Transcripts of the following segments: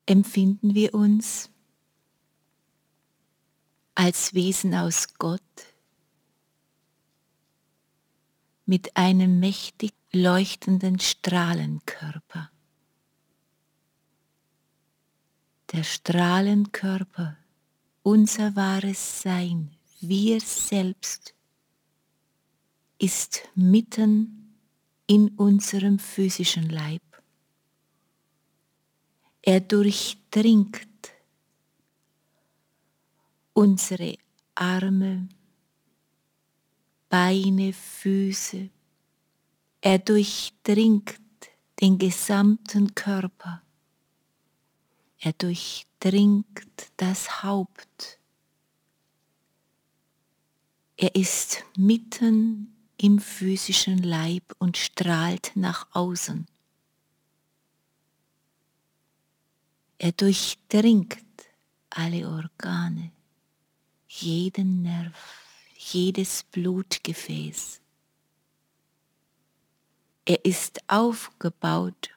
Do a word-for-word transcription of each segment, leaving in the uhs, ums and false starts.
empfinden wir uns als Wesen aus Gott mit einem mächtig leuchtenden Strahlenkörper. Der Strahlenkörper, unser wahres Sein, wir selbst, ist mitten in unserem physischen Leib. Er durchdringt unsere Arme, Beine, Füße. Er durchdringt den gesamten Körper. Er durchdringt das Haupt. Er ist mitten im physischen Leib und strahlt nach außen. Er durchdringt alle Organe, jeden Nerv, jedes Blutgefäß. Er ist aufgebaut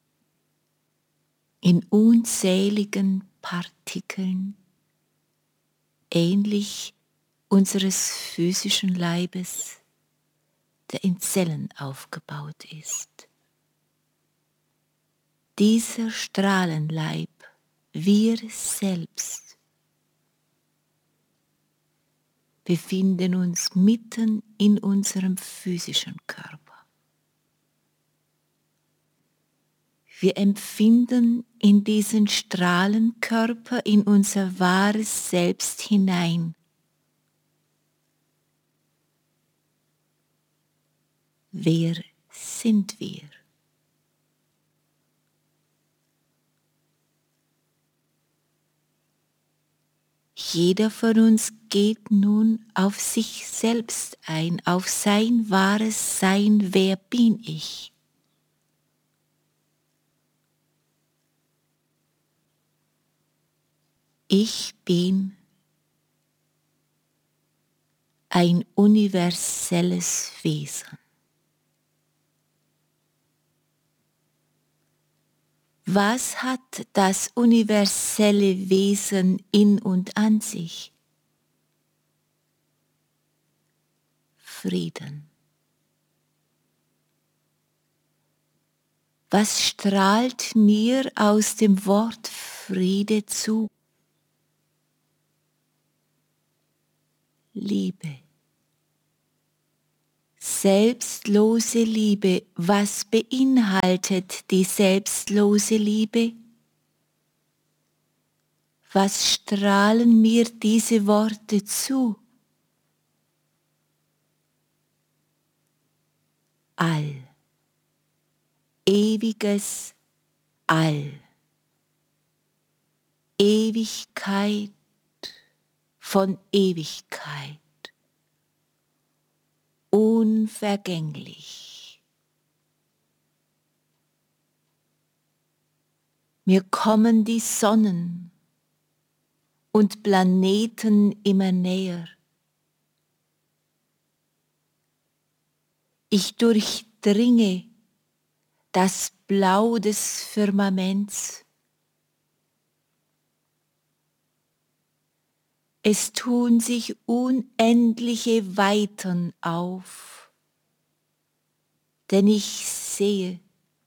in unzähligen Partikeln, ähnlich unseres physischen Leibes, der in Zellen aufgebaut ist. Dieser Strahlenleib, wir selbst, befinden uns mitten in unserem physischen Körper. Wir empfinden in diesen Strahlenkörper, in unser wahres Selbst hinein. Wer sind wir? Jeder von uns geht nun auf sich selbst ein, auf sein wahres Sein. Wer bin ich? Ich bin ein universelles Wesen. Was hat das universelle Wesen in und an sich? Frieden. Was strahlt mir aus dem Wort Friede zu? Liebe. Selbstlose Liebe. Was beinhaltet die selbstlose Liebe? Was strahlen mir diese Worte zu? All. Ewiges All. Ewigkeit von Ewigkeit. Unvergänglich. Mir kommen die Sonnen und Planeten immer näher. Ich durchdringe das Blau des Firmaments. Es tun sich unendliche Weiten auf, denn ich sehe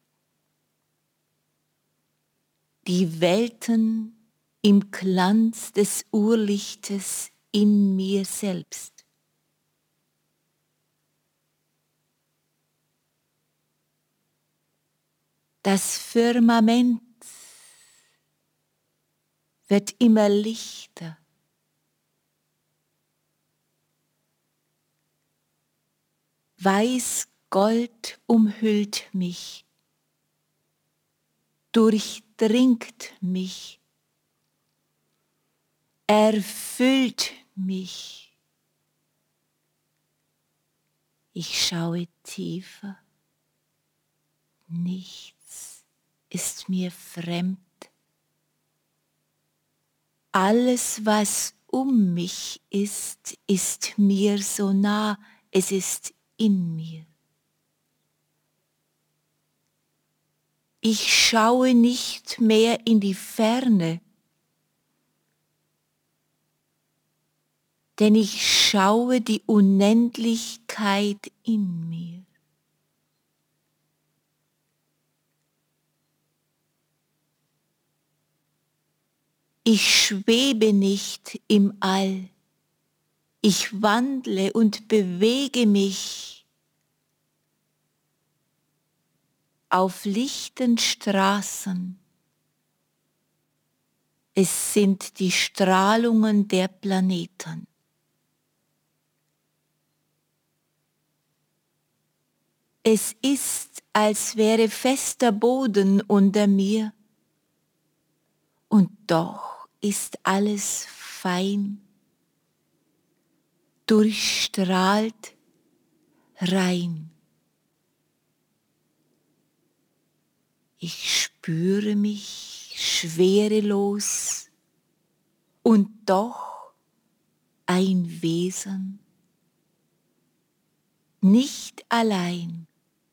die Welten im Glanz des Urlichtes in mir selbst. Das Firmament wird immer lichter. Weiß-Gold umhüllt mich, durchdringt mich, erfüllt mich. Ich schaue tiefer, nichts ist mir fremd. Alles, was um mich ist, ist mir so nah, es ist in mir. Ich schaue nicht mehr in die Ferne, denn ich schaue die Unendlichkeit in mir. Ich schwebe nicht im All, ich wandle und bewege mich auf lichten Straßen. Es sind die Strahlungen der Planeten. Es ist, als wäre fester Boden unter mir, und doch ist alles fein, durchstrahlt, rein. Ich spüre mich schwerelos und doch ein Wesen, nicht allein.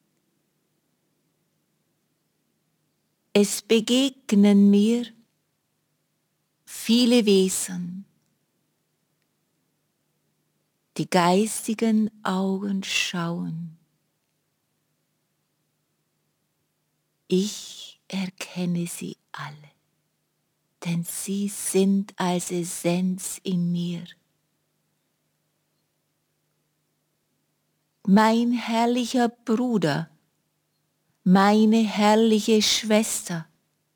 Es begegnen mir viele Wesen, die geistigen Augen schauen. Ich erkenne sie alle, denn sie sind als Essenz in mir. Mein herrlicher Bruder, meine herrliche Schwester,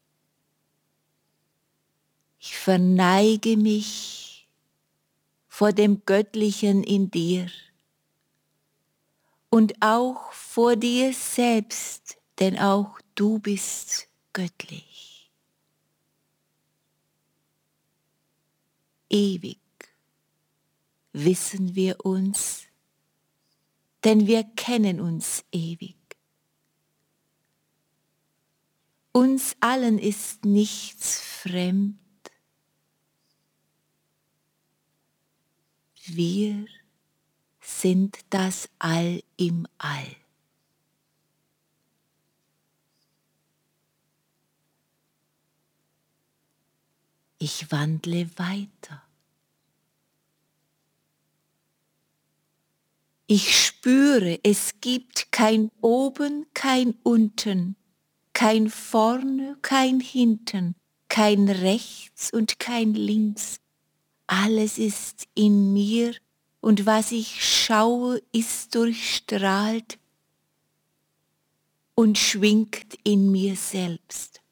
ich verneige mich vor dem Göttlichen in dir und auch vor dir selbst, denn auch du bist göttlich. Ewig wissen wir uns, denn wir kennen uns ewig. Uns allen ist nichts fremd. Wir sind das All im All. Ich wandle weiter. Ich spüre, es gibt kein Oben, kein Unten, kein Vorne, kein Hinten, kein Rechts und kein Links. Alles ist in mir und was ich schaue, ist durchstrahlt und schwingt in mir selbst.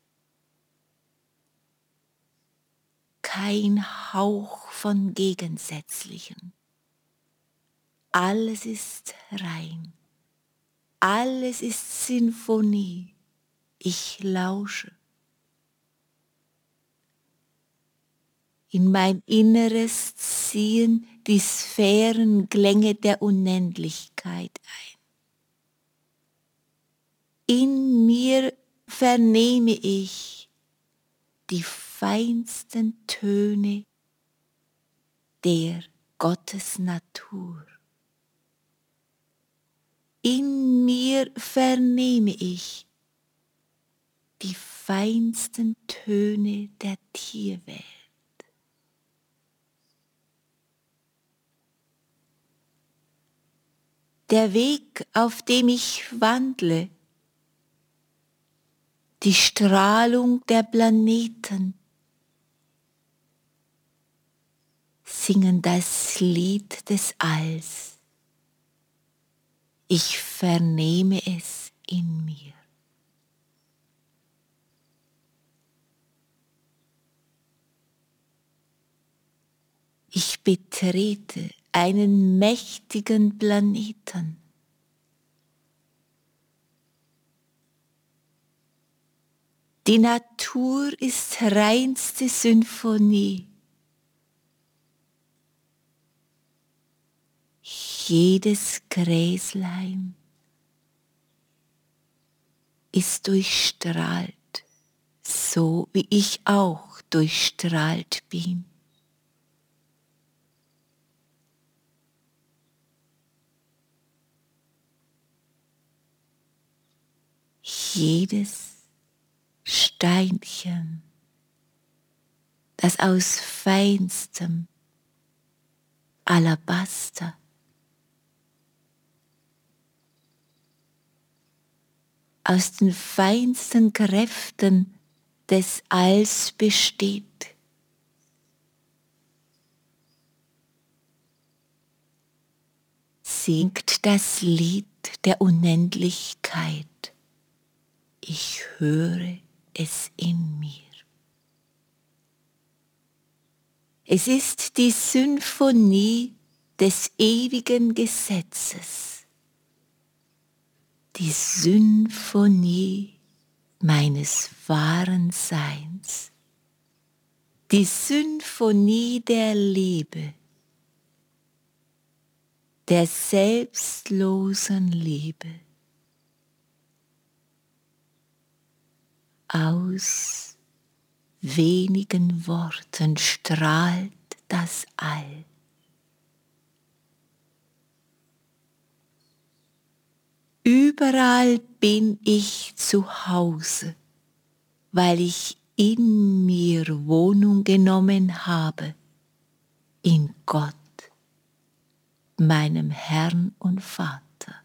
Kein Hauch von Gegensätzlichen. Alles ist rein. Alles ist Sinfonie. Ich lausche. In mein Inneres ziehen die Sphärenklänge der Unendlichkeit ein. In mir vernehme ich die feinsten Töne der Gottesnatur. In mir vernehme ich die feinsten Töne der Tierwelt. Der Weg, auf dem ich wandle, die Strahlung der Planeten, singen das Lied des Alls. Ich vernehme es in mir. Ich betrete einen mächtigen Planeten. Die Natur ist reinste Symphonie. Jedes Gräslein ist durchstrahlt, so wie ich auch durchstrahlt bin. Jedes Steinchen, das aus feinstem Alabaster aus den feinsten Kräften des Alls besteht. Singt das Lied der Unendlichkeit. Ich höre es in mir. Es ist die Symphonie des ewigen Gesetzes, die Symphonie meines wahren Seins, die Symphonie der Liebe, der selbstlosen Liebe. Aus wenigen Worten strahlt das All. Überall bin ich zu Hause, weil ich in mir Wohnung genommen habe, in Gott, meinem Herrn und Vater.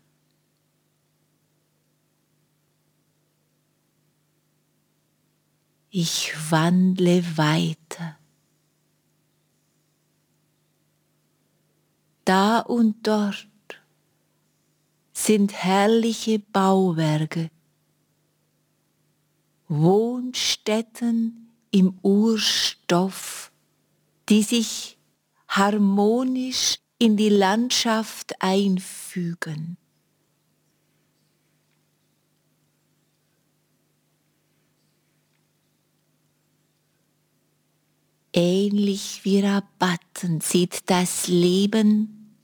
Ich wandle weiter. Da und dort sind herrliche Bauwerke, Wohnstätten im Urstoff, die sich harmonisch in die Landschaft einfügen. Ähnlich wie Rabatten sieht das Leben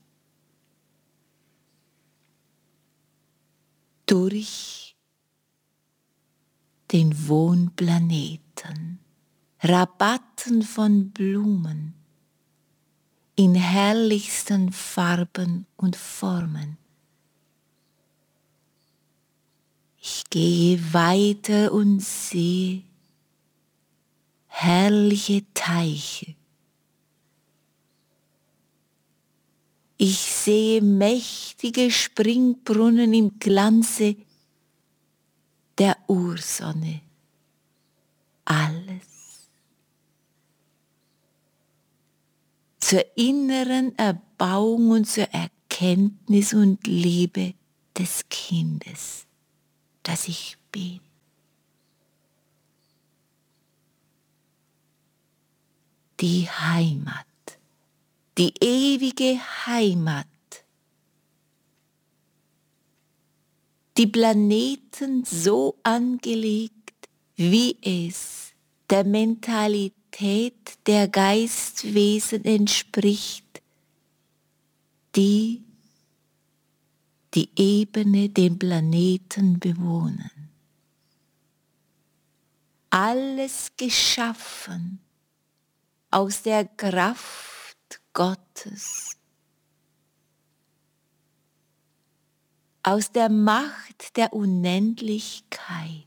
durch den Wohnplaneten, Rabatten von Blumen in herrlichsten Farben und Formen. Ich gehe weiter und sehe herrliche Teiche. Ich sehe mächtige Springbrunnen im Glanze der Ursonne. Alles zur inneren Erbauung und zur Erkenntnis und Liebe des Kindes, das ich bin. Die Heimat, die ewige Heimat, die Planeten so angelegt, wie es der Mentalität der Geistwesen entspricht, die die Ebene den Planeten bewohnen. Alles geschaffen aus der Kraft Gottes, aus der Macht der Unendlichkeit.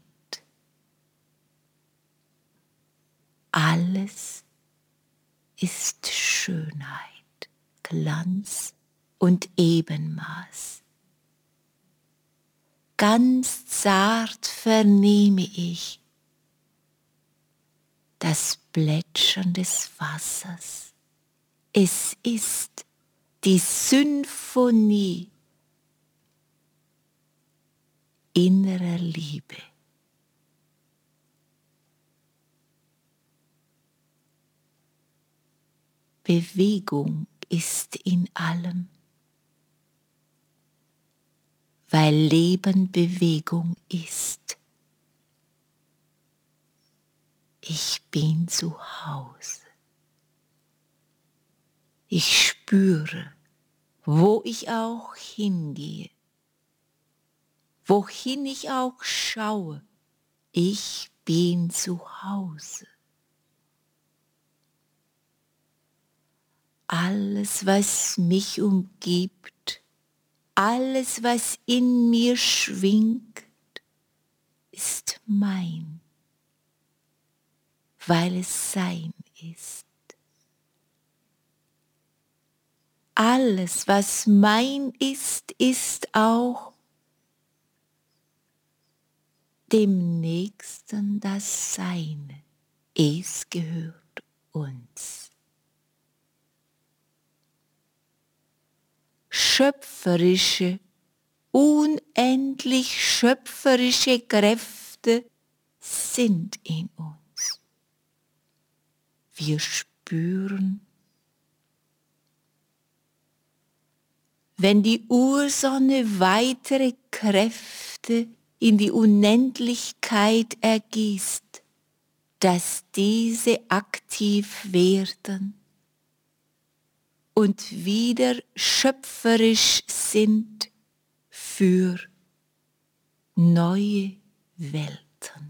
Alles ist Schönheit, Glanz und Ebenmaß. Ganz zart vernehme ich das Plätschern des Wassers. Es ist die Symphonie innerer Liebe. Bewegung ist in allem, weil Leben Bewegung ist. Ich bin zu Hause. Ich spüre, wo ich auch hingehe, wohin ich auch schaue, ich bin zu Hause. Alles, was mich umgibt, alles, was in mir schwingt, ist mein. weil es Sein ist. Alles, was mein ist, ist auch dem Nächsten das Seine. Es gehört uns. Schöpferische, unendlich schöpferische Kräfte sind in uns. Wir spüren, wenn die Ursonne weitere Kräfte in die Unendlichkeit ergießt, dass diese aktiv werden und wieder schöpferisch sind für neue Welten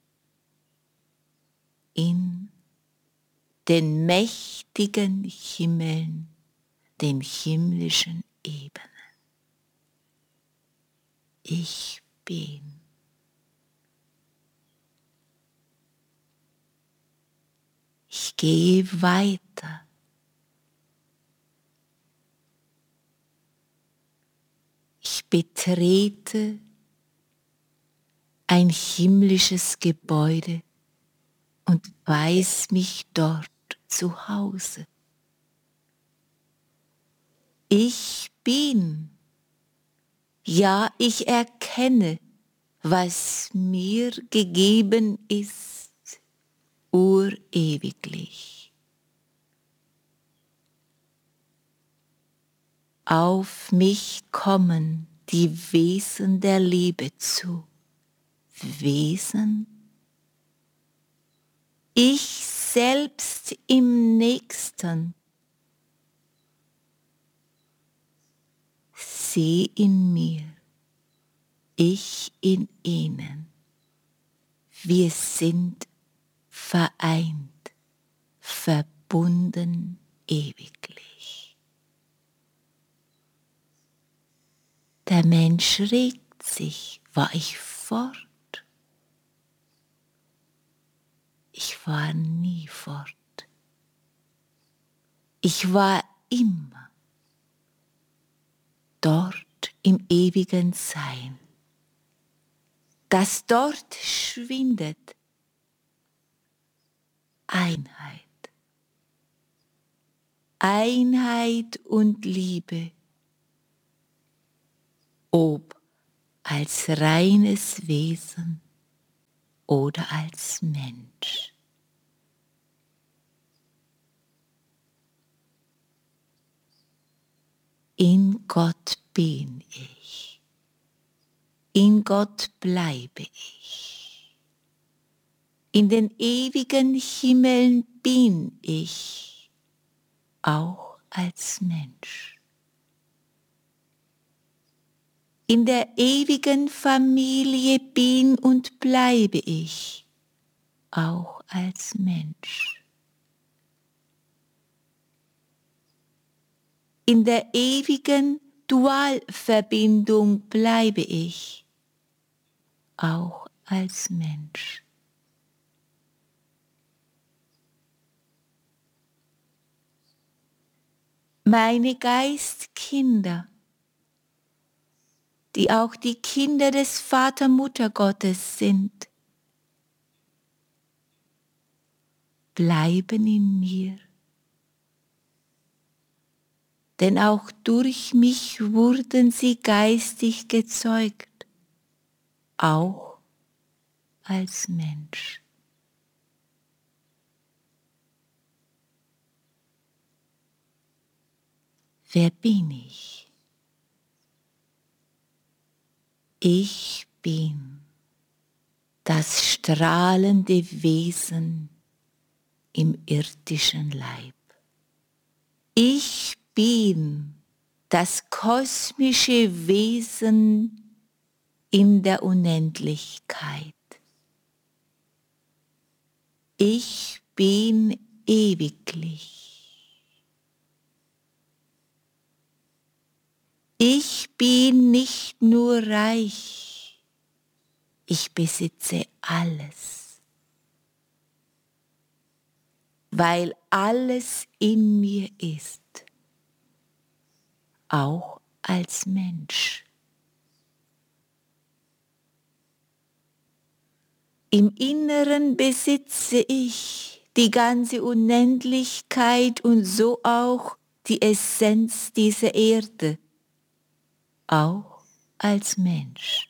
in den mächtigen Himmeln, den himmlischen Ebenen. Ich bin. Ich gehe weiter. Ich betrete ein himmlisches Gebäude und weiß mich dort zu Hause. Ich bin. Ja, ich erkenne, was mir gegeben ist, urewiglich. Auf mich kommen die Wesen der Liebe zu. Wesen? Ich selbst im Nächsten. Sie in mir, ich in ihnen. Wir sind vereint, verbunden ewiglich. Der Mensch regt sich, war ich fort? Ich war nie fort. Ich war immer dort im ewigen Sein. Das dort schwindet Einheit. Einheit und Liebe, ob als reines Wesen oder als Mensch. In Gott bin ich, in Gott bleibe ich, in den ewigen Himmeln bin ich, auch als Mensch. In der ewigen Familie bin und bleibe ich, auch als Mensch. In der ewigen Dualverbindung bleibe ich, auch als Mensch. Meine Geistkinder, die auch die Kinder des Vater-Mutter-Gottes sind, bleiben in mir. Denn auch durch mich wurden sie geistig gezeugt, auch als Mensch. Wer bin ich? Ich bin das strahlende Wesen im irdischen Leib. Ich bin das kosmische Wesen in der Unendlichkeit. Ich bin ewiglich. Ich bin nicht nur reich, ich besitze alles. weil alles in mir ist, auch als Mensch. Im Inneren besitze ich die ganze Unendlichkeit und so auch die Essenz dieser Erde, auch als Mensch.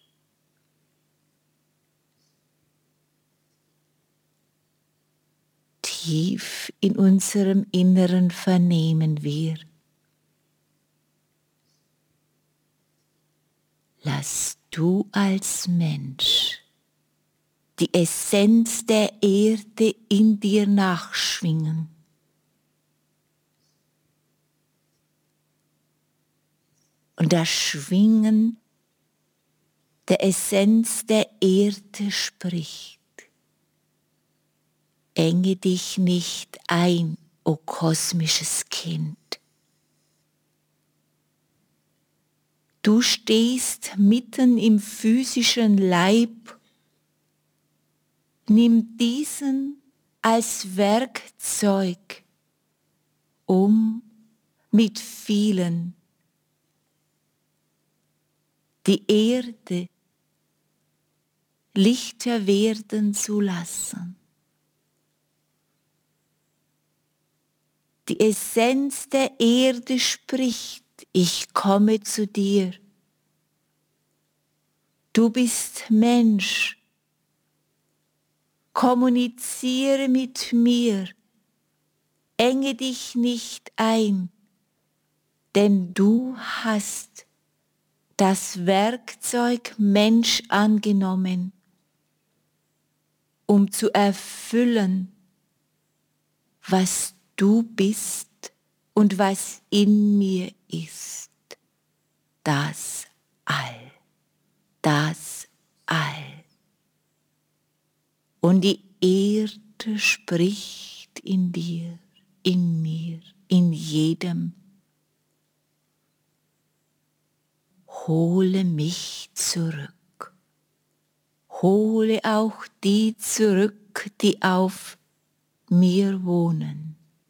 Tief in unserem Inneren vernehmen wir: Lass du als Mensch die Essenz der Erde in dir nachschwingen. Und das Schwingen der Essenz der Erde spricht: Enge dich nicht ein, o kosmisches Kind. Du stehst mitten im physischen Leib. Nimm diesen als Werkzeug, um mit vielen die Erde lichter werden zu lassen. Die Essenz der Erde spricht: Ich komme zu dir. Du bist Mensch. Kommuniziere mit mir. Enge dich nicht ein, denn du hast das Werkzeug Mensch angenommen, um zu erfüllen, was du bist und was in mir ist. Das All, das All. Und die Erde spricht in dir, in mir, in jedem: Hole mich zurück. Hole auch die zurück, die auf mir wohnen.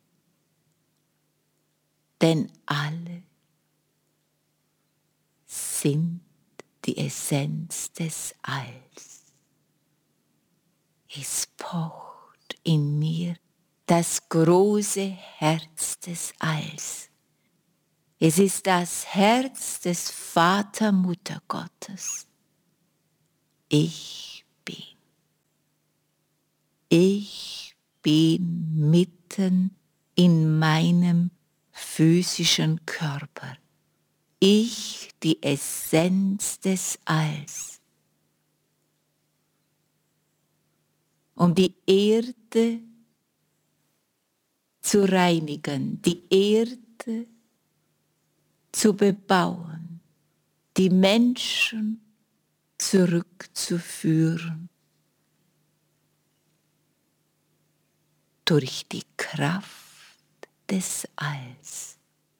Denn alle sind die Essenz des Alls. Es pocht in mir das große Herz des Alls. Es ist das Herz des Vater-Mutter-Gottes. Ich bin. Ich bin mitten in meinem physischen Körper. Ich, die Essenz des Alls. Um die Erde zu reinigen, die Erde zu bebauen, die Menschen zurückzuführen durch die Kraft des Alls.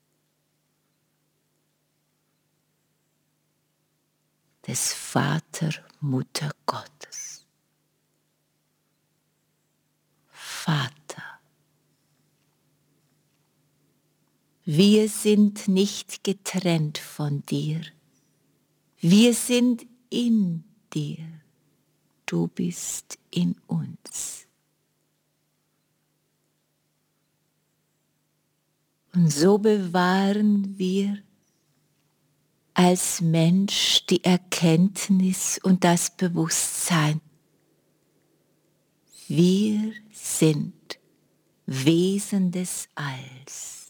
Des Vater-Mutter-Gottes. Vater, wir sind nicht getrennt von dir. Wir sind in dir. Du bist in uns. Und so bewahren wir als Mensch die Erkenntnis und das Bewusstsein. Wir sind Wesen des Alls.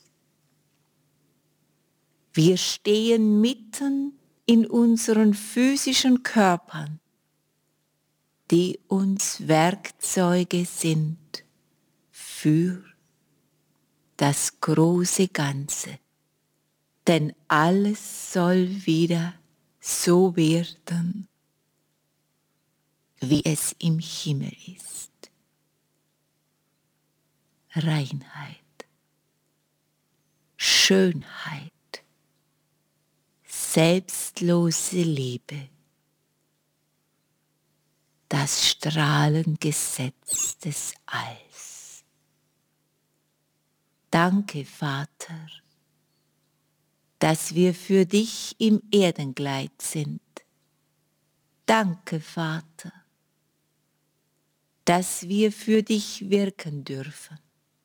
Wir stehen mitten in unseren physischen Körpern, die uns Werkzeuge sind für das große Ganze. Denn alles soll wieder so werden, wie es im Himmel ist. Reinheit, Schönheit, selbstlose Liebe, das Strahlengesetz des Alls. Danke, Vater, dass wir für dich im Erdengleit sind. Danke, Vater, dass wir für dich wirken dürfen.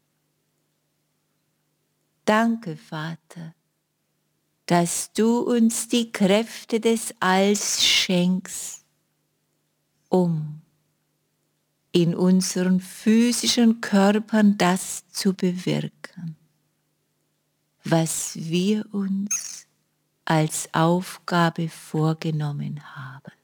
Danke, Vater, dass du uns die Kräfte des Alls schenkst, um in unseren physischen Körpern das zu bewirken, was wir uns als Aufgabe vorgenommen haben.